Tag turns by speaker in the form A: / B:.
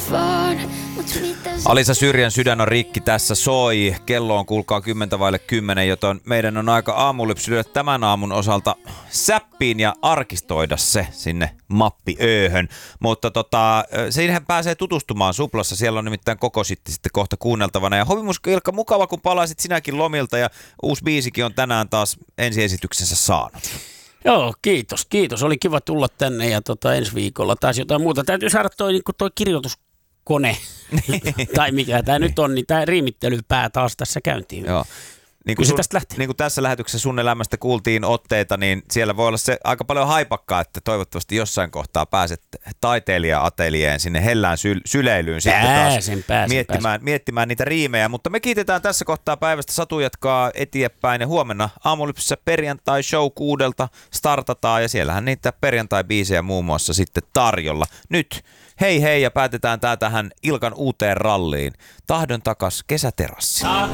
A: Alisa Syrjän Sydän on rikki tässä soi. Kello on kuulkaa 10:10, joten meidän on aika aamulypsyä tämän aamun osalta säppiin ja arkistoida se sinne mappiööhön. Mutta siinähän pääsee tutustumaan Suplassa. Siellä on nimittäin koko sitten kohta kuunneltavana. Ja Hovimuska Ilkka, mukava kun palaisit sinäkin lomilta ja uusi biisikin on tänään taas ensiesityksensä saanut.
B: Joo, kiitos. Oli kiva tulla tänne ja ensi viikolla taas jotain muuta. Täytyy saada toi kirjoituskone tai mikä tämä nyt on, niin tämä riimittelypää taas tässä käyntiin.
A: Joo. Niin kuin tässä lähetyksessä sun elämästä kuultiin otteita, niin siellä voi olla se aika paljon haipakkaa, että toivottavasti jossain kohtaa pääset taiteilija-atelieen sinne hellään syleilyyn miettimään niitä riimejä. Mutta me kiitetään tässä kohtaa päivästä. Satu jatkaa eteenpäin ja huomenna aamulypsyssä perjantai-show 6:00 startataan ja siellähän niitä perjantai-biisejä muun muassa sitten tarjolla. Nyt hei ja päätetään tää tähän Ilkan uuteen ralliin. Tahdon takas kesäterassi.